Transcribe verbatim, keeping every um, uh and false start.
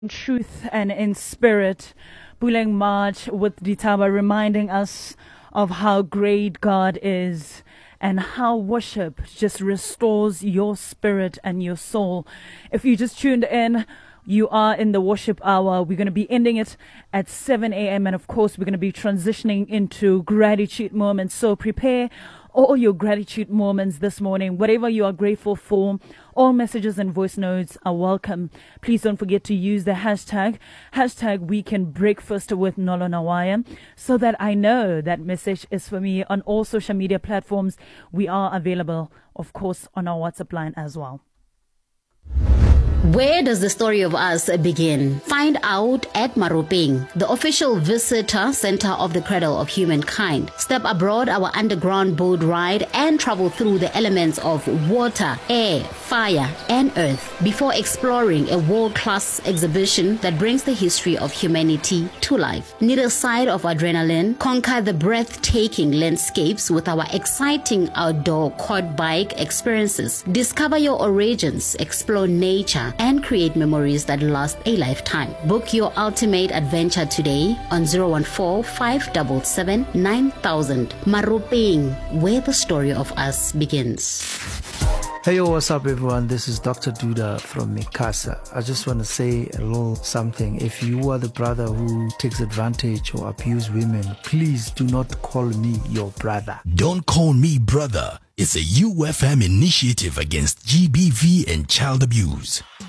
truth and in spirit. Puleng March with Ditaba reminding us of how great God is and how worship just restores your spirit and your soul. If you just tuned in, you are in the worship hour. We're going to be ending it at seven a.m. And of course, we're going to be transitioning into gratitude moments. So prepare all your gratitude moments this morning, whatever you are grateful for. All messages and voice notes are welcome. Please don't forget to use the hashtag, hashtag Weekend Breakfast with Nolo Nawaya, so that I know that message is for me. On all social media platforms, we are available, of course, on our WhatsApp line as well. Where does the story of us begin? Find out at Maropeng, the official visitor center of the Cradle of Humankind. Step aboard our underground boat ride and travel through the elements of water, air, fire, and earth before exploring a world-class exhibition that brings the history of humanity to life. Need a side of adrenaline? Conquer the breathtaking landscapes with our exciting outdoor quad bike experiences. Discover your origins, explore nature, and create memories that last a lifetime. Book your ultimate adventure today on zero one four, five seven seven, nine thousand. Maropeng, where the story of us begins. Hey, yo, what's up, everyone? This is Doctor Duda from Mikasa. I just want to say a little something. If you are the brother who takes advantage or abuse women, please do not call me your brother. Don't call me brother. It's a U F M initiative against G B V and child abuse.